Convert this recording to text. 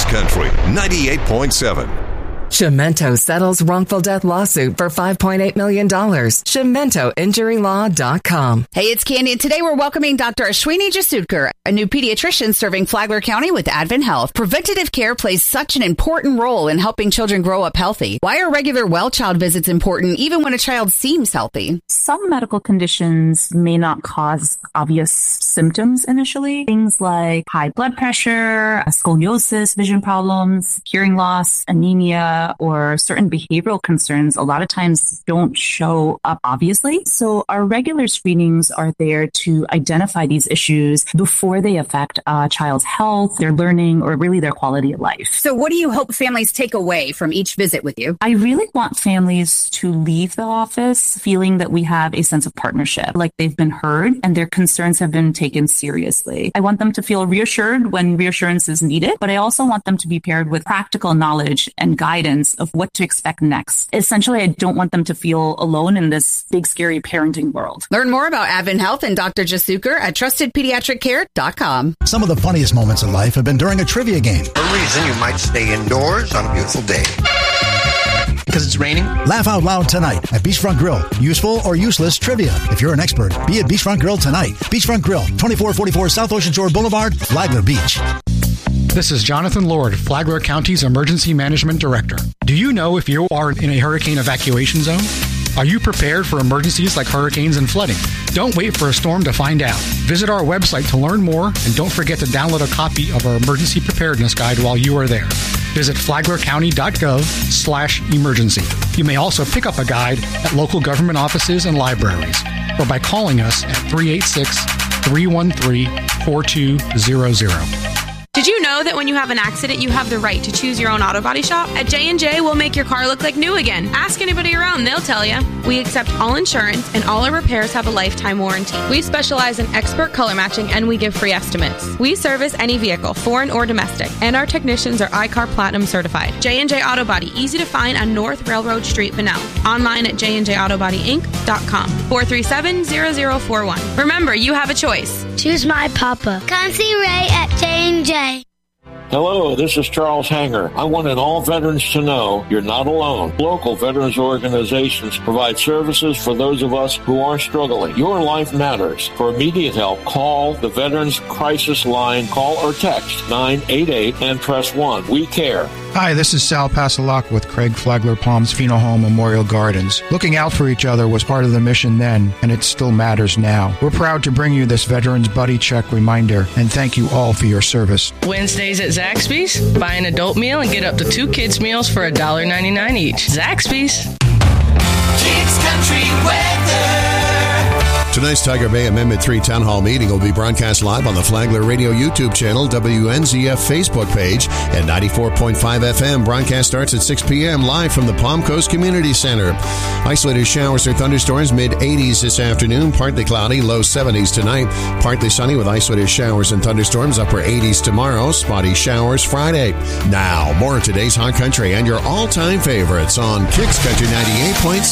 Country 98.7. Chimento settles wrongful death lawsuit for $5.8 million. ChimentoInjuryLaw.com. Hey, it's Candy, and today we're welcoming Dr. Ashwini Jasutkar, a new pediatrician serving Flagler County with Advent Health. Preventative care plays such an important role in helping children grow up healthy. Why are regular well child visits important even when a child seems healthy? Some medical conditions may not cause obvious symptoms initially. Things like high blood pressure, scoliosis, vision problems, hearing loss, anemia, or certain behavioral concerns a lot of times don't show up obviously. So our regular screenings are there to identify these issues before they affect a child's health, their learning, or really their quality of life. So what do you hope families take away from each visit with you? I really want families to leave the office feeling that we have a sense of partnership, like they've been heard and their concerns have been taken seriously. I want them to feel reassured when reassurance is needed, but I also want them to be paired with practical knowledge and guidance of what to expect next. Essentially, I don't want them to feel alone in this big, scary parenting world. Learn more about Advent Health and Dr. Jasutkar at TrustedPediatricCare.com. Some of the funniest moments in life have been during a trivia game. For a reason, you might stay indoors on a beautiful day. Because it's raining? Laugh out loud tonight at Beachfront Grill. Useful or useless trivia. If you're an expert, be at Beachfront Grill tonight. Beachfront Grill, 2444 South Ocean Shore Boulevard, Flagler Beach. This is Jonathan Lord, Flagler County's Emergency Management Director. Do you know if you are in a hurricane evacuation zone? Are you prepared for emergencies like hurricanes and flooding? Don't wait for a storm to find out. Visit our website to learn more, and don't forget to download a copy of our Emergency Preparedness Guide while you are there. Visit flaglercounty.gov/emergency. You may also pick up a guide at local government offices and libraries, or by calling us at 386-313-4200. Did you know that when you have an accident, you have the right to choose your own auto body shop? At J&J, we'll make your car look like new again. Ask anybody around, they'll tell you. We accept all insurance, and all our repairs have a lifetime warranty. We specialize in expert color matching, and we give free estimates. We service any vehicle, foreign or domestic, and our technicians are iCar Platinum certified. J&J Auto Body, easy to find on North Railroad Street, Bunnell. Online at jnjautobodyinc.com. 437-0041. Remember, you have a choice. Choose my papa. Come see Ray at J&J. Hello, this is Charles Hanger. I wanted all veterans to know you're not alone. Local veterans organizations provide services for those of us who are struggling. Your life matters. For immediate help, call the Veterans Crisis Line. Call or text 988 and press 1. We care. Hi, this is Sal Passalak with Craig Flagler Palms Funeral Home Memorial Gardens. Looking out for each other was part of the mission then, and it still matters now. We're proud to bring you this Veterans Buddy Check reminder, and thank you all for your service. Wednesdays at Zaxby's, buy an adult meal and get up to 2 kids' meals for $1.99 each. Zaxby's. Kicks Country Weather. Tonight's Tiger Bay Amendment 3 Town Hall meeting will be broadcast live on the Flagler Radio YouTube channel, WNZF Facebook page, and 94.5 FM. Broadcast starts at 6 p.m. live from the Palm Coast Community Center. Isolated showers or thunderstorms, mid-80s this afternoon. Partly cloudy, low 70s tonight. Partly sunny with isolated showers and thunderstorms, upper 80s tomorrow. Spotty showers Friday. Now, more of today's Hot Country and your all-time favorites on Kicks Country 98.7.